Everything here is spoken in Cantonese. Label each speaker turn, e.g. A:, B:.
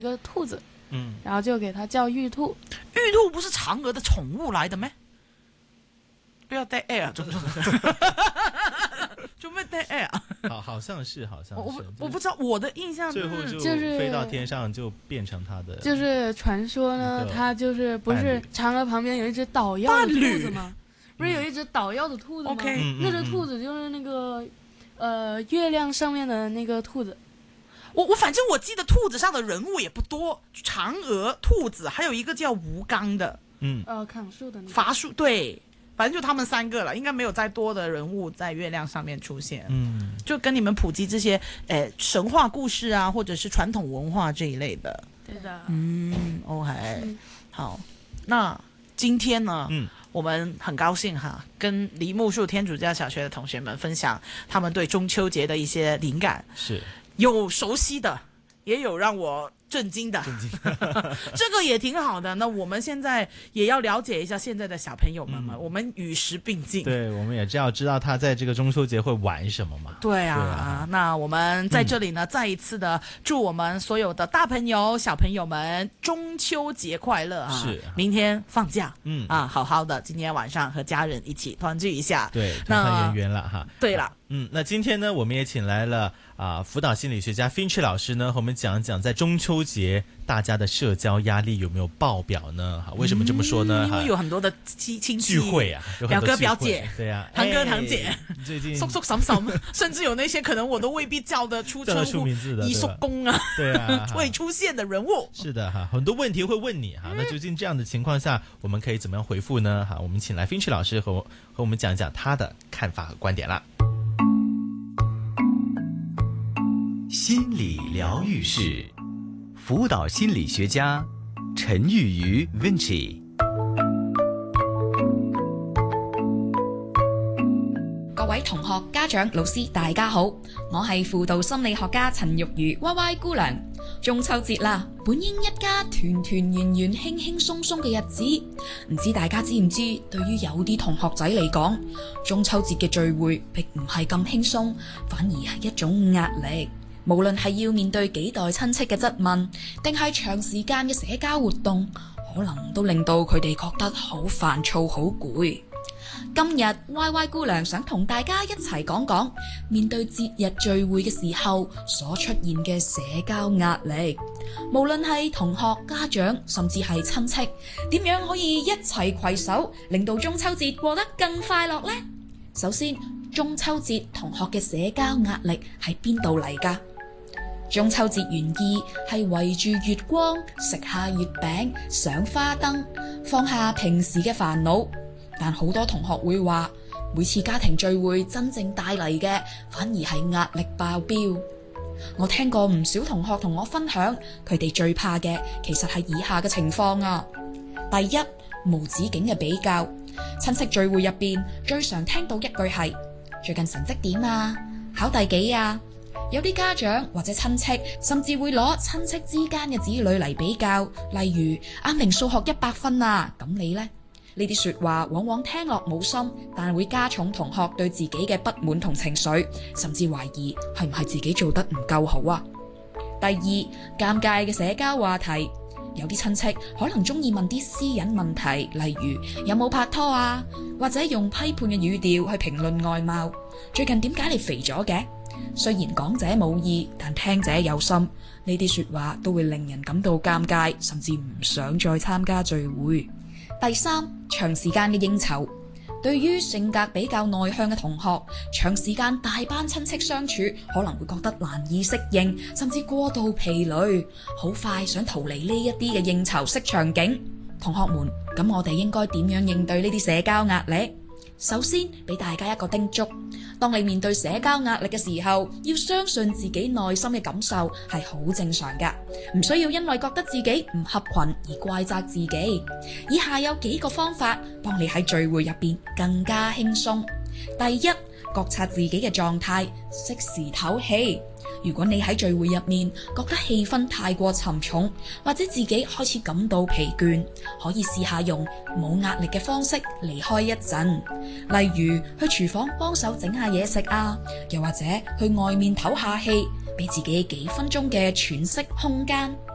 A: 一个兔子，然后就给它叫玉兔。
B: 玉兔不是嫦娥的宠物来的咩？不要带 air， 就没带 air。
C: 好像是。
B: 我不知道，我的印象
C: 最后
A: 就是
C: 飞到天上就变成他的。
A: 就是传说呢，它就是不是嫦娥旁边有一只捣药的兔子吗？不是有一只捣药的兔子吗？
B: OK，
A: 那只兔子就是那个月亮上面的那个兔子。
B: 我反正我记得兔子上的人物也不多，嫦娥、兔子，还有一个叫吴刚的，
A: 砍树的那个
B: 伐树，对，反正就他们3个了，应该没有再多的人物在月亮上面出现。就跟你们普及这些神话故事啊，或者是传统文化这一类的。
A: 对的。
B: OK，好，那今天呢？我们很高兴哈，跟梨木树天主教小学的同学们分享他们对中秋节的一些灵感，
C: 是
B: 有熟悉的，也有让我震惊的，这个也挺好的。那我们现在也要了解一下现在的小朋友们嘛，我们与时并进。
C: 对，我们也要知道他在这个中秋节会玩什么嘛。
B: 对啊，那我们在这里呢，再一次的祝我们所有的大朋友、小朋友们中秋节快乐啊！
C: 是，
B: 明天放假，好好的，今天晚上和家人一起团聚一下，
C: 对，团团圆圆了哈。
B: 对了。
C: 那今天呢，我们也请来了辅导心理学家 Finch 老师呢，和我们讲讲在中秋节大家的社交压力有没有爆表呢？为什么这么说呢？
B: 因为有很多的亲戚
C: 聚会啊，
B: 表哥表姐，
C: 对啊，
B: 堂哥堂姐，
C: 最近
B: 叔叔婶婶，甚至有那些可能我都未必叫得出称呼，
C: 名字的
B: 姨叔公啊，
C: 对啊，
B: 会出现的人物。
C: 是的哈，很多问题会问你哈，那究竟这样的情况下，我们可以怎么样回复呢？哈，我们请来 Finch 老师和我们讲讲他的看法和观点啦。
D: 心理疗愈室，辅导心理学家陈玉瑜 Vinci。
E: 各位同學、家長、老師，大家好，我係輔導心理學家陳玉瑜 Y 姑娘。中秋節啦，本應一家團團圓圓、輕輕鬆鬆嘅日子，唔知大家知唔知？對於有啲同學仔嚟講，中秋節嘅聚會並唔係咁輕鬆，反而係一種壓力。無論係要面對幾代親戚嘅質問，定係長時間嘅社交活動，可能都令到佢哋覺得好煩躁、好攰。今日 Y 姑娘想同大家一齊講講面對節日聚會嘅時候所出現嘅社交壓力，無論係同學、家長，甚至係親戚，點樣可以一齊攜手令到中秋節過得更快樂呢？首先，中秋節同學嘅社交壓力喺邊度嚟㗎？中秋節原意係圍住月光，食下月餅，賞花燈，放下平時嘅煩惱。但好多同學會話，每次家庭聚會真正帶嚟嘅反而係壓力爆標。我聽過唔少同學同我分享，佢哋最怕嘅其實係以下嘅情況啊。第一，無止境嘅比較，親戚聚會入邊最常聽到一句係最近成績點啊，考第幾啊。有啲家長或者親戚甚至會攞親戚之間嘅子女嚟比較，例如阿明數學100分啊，咁你呢？呢啲說話往往聽落冇心，但會加重同學對自己嘅不滿同情緒，甚至懷疑係唔係自己做得唔夠好啊。第二，尷尬嘅社交話題，有啲親戚可能中意問啲私隱問題，例如有冇拍拖啊，或者用批判嘅語調去評論外貌，最近點解你肥咗嘅？雖然講者冇意，但聽者有心，呢啲說話都會令人感到尷尬，甚至唔想再參加聚會。第三，長時間嘅應酬，對於性格比較內向嘅同學，長時間大班親戚相處，可能會覺得難以適應，甚至過度疲累，好快想逃離呢一啲嘅應酬式場景。同學們，咁我哋應該點樣應對呢啲社交壓力？首先，俾大家一個叮囑，當你面對社交壓力嘅時候，要相信自己內心嘅感受係好正常㗎，唔需要因為覺得自己唔合群而怪責自己。以下有幾個方法幫你喺聚會入邊更加輕鬆。第一，覺察自己嘅狀態，適時唞氣。如果你喺聚會入面覺得氣氛太過沉重，或者自己開始感到疲倦，可以試下用冇壓力嘅方式離開一陣，例如去廚房幫手整下嘢食啊，又或者去外面唞下氣，俾自己幾分鐘嘅喘息空間。